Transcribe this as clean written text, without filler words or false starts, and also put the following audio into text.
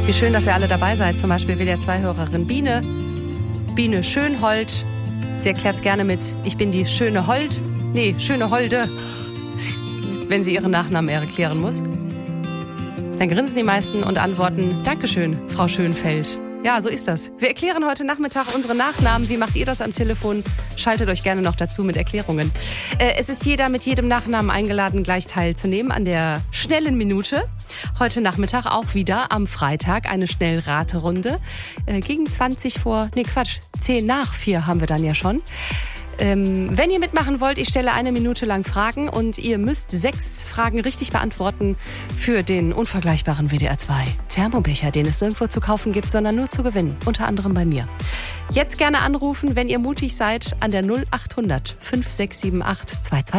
Wie schön, dass ihr alle dabei seid. Zum Beispiel WDR2-Hörerin Biene Schönhold. Sie erklärt es gerne mit, ich bin die schöne Hold. Nee, schöne Holde. Wenn sie ihren Nachnamen erklären muss. Dann grinsen die meisten und antworten, Dankeschön, Frau Schönfeld. Ja, so ist das. Wir erklären heute Nachmittag unsere Nachnamen. Wie macht ihr das am Telefon? Schaltet euch gerne noch dazu mit Erklärungen. Es ist jeder mit jedem Nachnamen eingeladen, gleich teilzunehmen an der schnellen Minute. Heute Nachmittag auch wieder am Freitag eine Schnellraterunde. Gegen 10 nach 4 haben wir dann ja schon. Wenn ihr mitmachen wollt, ich stelle 1 Minute lang Fragen und ihr müsst 6 Fragen richtig beantworten für den unvergleichbaren WDR 2 Thermobecher, den es nirgendwo zu kaufen gibt, sondern nur zu gewinnen, unter anderem bei mir. Jetzt gerne anrufen, wenn ihr mutig seid, an der 0800 5678 22.